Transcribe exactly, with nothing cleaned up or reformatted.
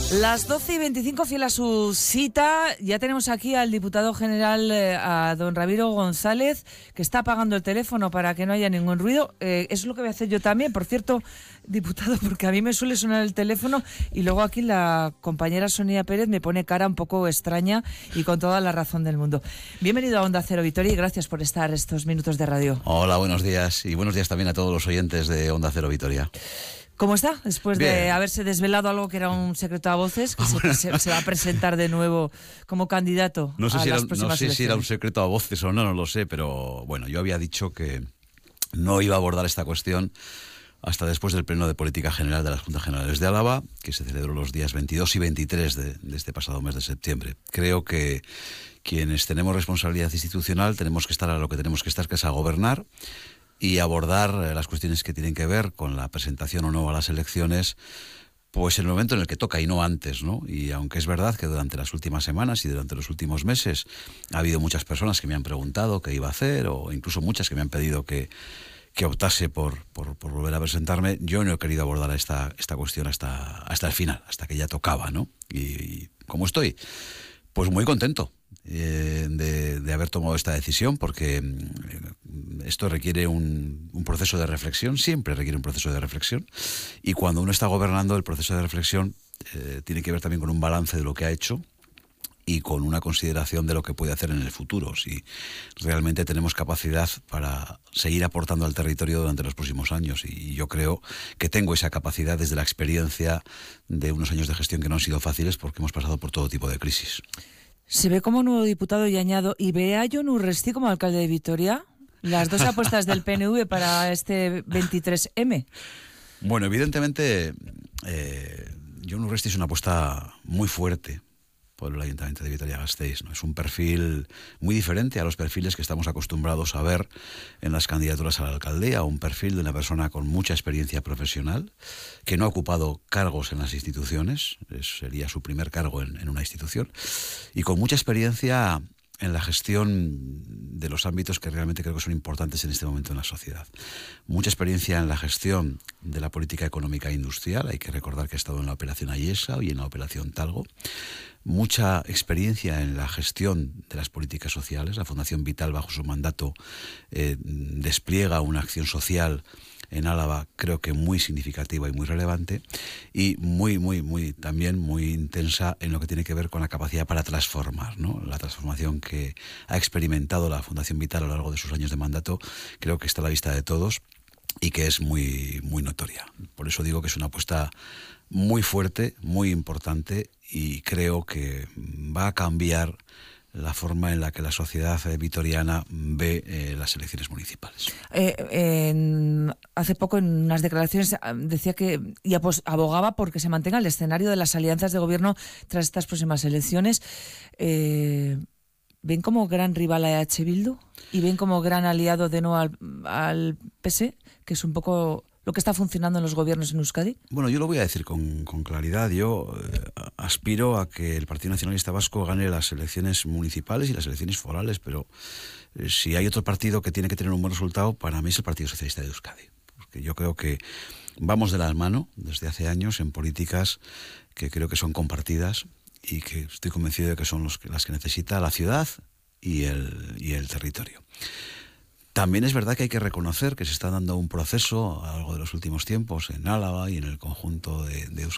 Las doce y veinticinco, fiel a su cita, ya tenemos aquí al diputado general, eh, a don Ramiro González, que está apagando el teléfono para que no haya ningún ruido. Eh, eso es lo que voy a hacer yo también, por cierto, diputado, porque a mí me suele sonar el teléfono y luego aquí la compañera Sonia Pérez me pone cara un poco extraña y con toda la razón del mundo. Bienvenido a Onda Cero Vitoria y gracias por estar estos minutos de radio. Hola, buenos días y buenos días también a todos los oyentes de Onda Cero Vitoria. ¿Cómo está? Después Bien. de haberse desvelado algo que era un secreto a voces, que se, se, se va a presentar de nuevo como candidato no sé a si las era, próximas No sé elecciones. si era un secreto a voces o no, no lo sé, pero bueno, yo había dicho que no iba a abordar esta cuestión hasta después del Pleno de Política General de las Juntas Generales de Álava, que se celebró los días veintidós y veintitrés de, de este pasado mes de septiembre. Creo que quienes tenemos responsabilidad institucional tenemos que estar a lo que tenemos que estar, que es a gobernar y abordar las cuestiones que tienen que ver con la presentación o no a las elecciones, pues en el momento en el que toca y no antes, ¿no? Y aunque es verdad que durante las últimas semanas y durante los últimos meses ha habido muchas personas que me han preguntado qué iba a hacer, o incluso muchas que me han pedido que, que optase por, por, por volver a presentarme, yo no he querido abordar esta, esta cuestión hasta, hasta el final, hasta que ya tocaba, ¿no? Y, y ¿cómo estoy? Pues muy contento eh, de, de haber tomado esta decisión, porque eh, esto requiere un, un proceso de reflexión, siempre requiere un proceso de reflexión, y cuando uno está gobernando, el proceso de reflexión eh, tiene que ver también con un balance de lo que ha hecho y con una consideración de lo que puede hacer en el futuro, si realmente tenemos capacidad para seguir aportando al territorio durante los próximos años. Y yo creo que tengo esa capacidad desde la experiencia de unos años de gestión que no han sido fáciles, porque hemos pasado por todo tipo de crisis. Se ve como nuevo diputado y añado, ¿y ve a Jon Urresti como alcalde de Vitoria? Las dos apuestas del P N V para este veintitrés eme. Bueno, evidentemente, eh, Jon Urresti es una apuesta muy fuerte por el Ayuntamiento de Vitoria-Gasteiz, ¿no? Es un perfil muy diferente a los perfiles que estamos acostumbrados a ver en las candidaturas a la alcaldía, un perfil de una persona con mucha experiencia profesional, que no ha ocupado cargos en las instituciones, es, sería su primer cargo en, en una institución, y con mucha experiencia en la gestión de los ámbitos que realmente creo que son importantes en este momento en la sociedad. Mucha experiencia en la gestión de la política económica e industrial, hay que recordar que ha estado en la operación Ayesa y en la operación Talgo. Mucha experiencia en la gestión de las políticas sociales. La Fundación Vital, bajo su mandato, eh, despliega una acción social en Álava, creo que muy significativa y muy relevante, y muy, muy, muy, también muy intensa en lo que tiene que ver con la capacidad para transformar, ¿no? La transformación que ha experimentado la Fundación Vital a lo largo de sus años de mandato, creo que está a la vista de todos y que es muy, muy notoria. Por eso digo que es una apuesta muy fuerte, muy importante, y creo que va a cambiar la forma en la que la sociedad vitoriana ve eh, las elecciones municipales. Eh, en, hace poco en unas declaraciones decía que y abogaba porque se mantenga el escenario de las alianzas de gobierno tras estas próximas elecciones. Eh, ¿Ven como gran rival a E H Bildu? ¿Y ven como gran aliado de nuevo al, al P S E? Que es un poco lo que está funcionando en los gobiernos en Euskadi. Bueno, yo lo voy a decir con, con claridad. Yo eh, aspiro a que el Partido Nacionalista Vasco gane las elecciones municipales y las elecciones forales, pero eh, si hay otro partido que tiene que tener un buen resultado, para mí es el Partido Socialista de Euskadi. Porque yo creo que vamos de la mano desde hace años en políticas que creo que son compartidas y que estoy convencido de que son los que, las que necesita la ciudad y el, y el territorio. También es verdad que hay que reconocer que se está dando un proceso a lo largo de los últimos tiempos en Álava y en el conjunto de, de Euskadi